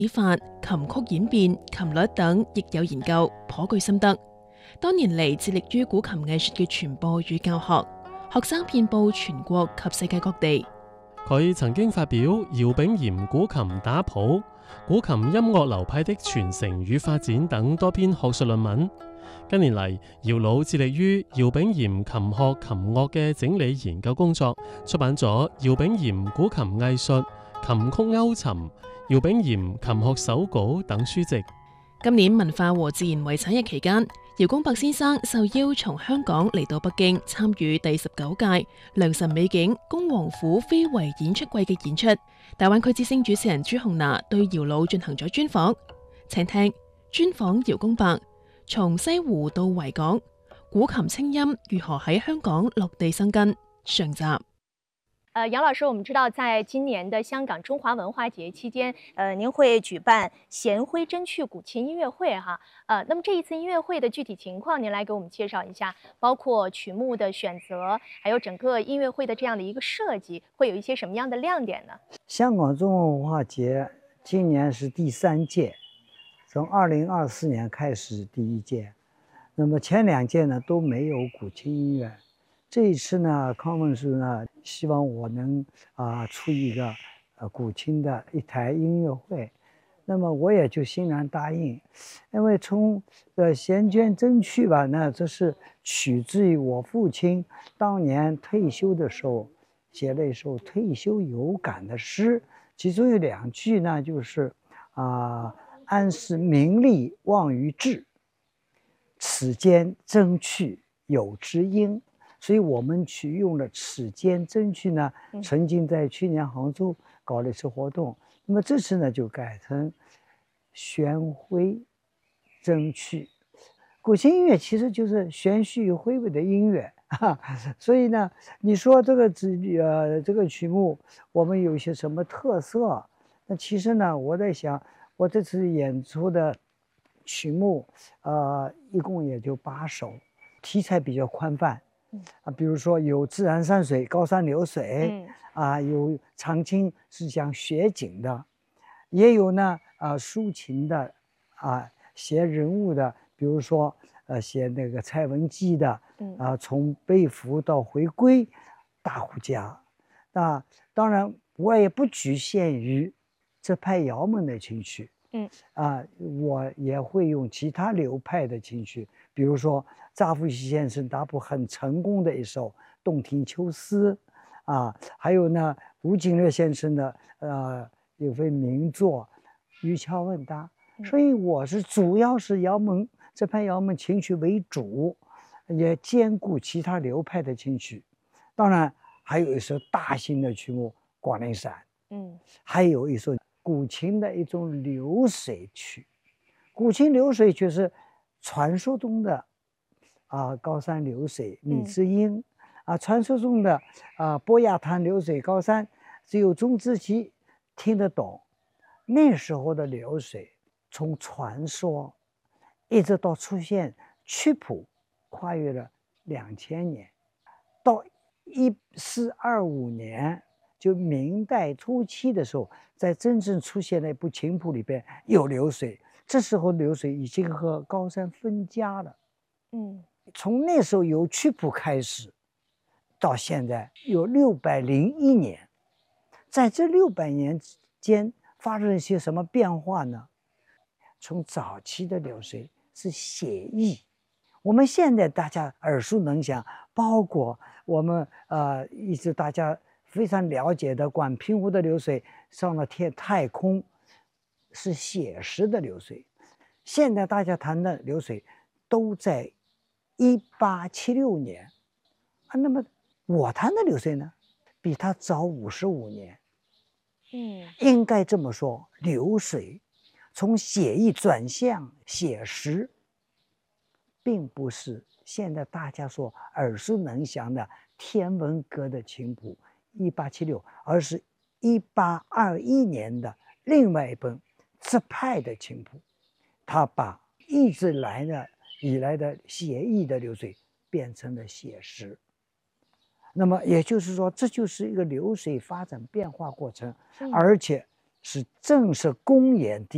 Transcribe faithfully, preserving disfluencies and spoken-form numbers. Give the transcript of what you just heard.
指法、琴曲演變、琴律等亦有研究，頗具心得。多年嚟致力於古琴藝術嘅傳播與教學，學生遍佈全國及世界各地。 佢曾經發表《姚炳炎古琴打譜》、《古琴音樂流派的傳承與發展》等多篇學術論文。近年嚟，姚老致力於姚炳炎琴學琴樂嘅整理研究工作，出版咗《姚炳炎古琴藝術》、《琴曲勾尋》、《姚炳炎琴學手稿》等書籍。 今年文化和自然遺產日期間，姚公伯先生受邀從香港嚟到北京參與第十九屆良辰美景恭王府非遺演出季嘅演出。大灣區之聲主持人朱紅娜對姚老進行咗專訪，請聽專訪姚公伯，從西湖到維港，古琴清音如何喺香港落地生根？上集。 呃，姚老師，我們知道，在今年的香港中華文化節期間，呃，您會舉辦弦徽真趣古琴音樂會，哈，呃，那麼這一次音樂會的具體情況，您來給我們介紹一下，包括曲目的選擇，還有整個音樂會的這樣的一個設計，會有一些什麼樣的亮點呢？ 香港中華文化節今年是第三屆，從二零二四年開始第一屆，那麼前兩屆呢都沒有古琴音樂。這一次呢，康文署呢希望我能啊、呃、出一個呃古琴的一台音樂會，那麼我也就欣然答應，因為從呃弦絃真趣吧，那這是取自於我父親當年退休的時候寫了一首退休有感的詩，其中有兩句呢就是啊、呃、安是名利忘於志，此間真趣有知音。所以我們取用了此間真趣呢，曾經在去年杭州搞了一次活動，那麼這次呢就改成弦徽真趣。古琴音樂其實就是弦序與徽尾的音樂，哈，所以呢，你說這個呃這個曲目我們有些什麼特色？那其實呢，我在想，我這次演出的曲目，呃，一共也就八首，題材比較寬泛。啊，比如說有自然山水、高山流水，嗯、啊，有長青是講雪景的，也有呢啊抒情的，啊寫人物的，比如說呃寫那個蔡文姬的，啊從被俘到回歸，大戶家，啊當然我也不局限於這派窯門的琴曲，嗯啊我也會用其他流派的琴曲，比如說。查復熙先生打譜很成功的一首《洞庭秋思》，啊，還有呢吳景略先生的呃有份名作《漁樵問答》，所以我是主要是窯門這派窯門琴曲為主，也兼顧其他流派的琴曲。當然還有一首大型的曲目《廣陵散》，嗯，還有一首古琴的一種流水曲，古琴流水曲是傳說中的。啊，高山流水米之音，嗯、啊，傳說中的啊，伯牙潭流水高山，只有鍾之奇聽得懂。那時候的流水，從傳說一直到出現曲譜，跨越了兩千年，到一四二五年，就明代初期的時候，在真正出現的一部琴譜裏邊有流水。這時候流水已經和高山分家了，嗯。從那時候由曲譜開始，到現在有六百零一年，在這六百年間發生一些什麼變化呢？從早期的流水是寫意，我們現在大家耳熟能詳，包括我們呃一直大家非常了解的廣平湖的流水上了天太空，是寫實的流水。現在大家談的流水都在一八七六年，啊，那麼我彈的流水呢，比他早五十五年。嗯，應該這麼說，流水從寫意轉向寫實，並不是現在大家所耳熟能詳的天文閣的琴譜一八七六，而是一八二一年的另外一本這派的琴譜，他把一直來的。以來的寫意的流水變成了寫實，那麼也就是說，這就是一個流水發展變化過程，而且是正是公元第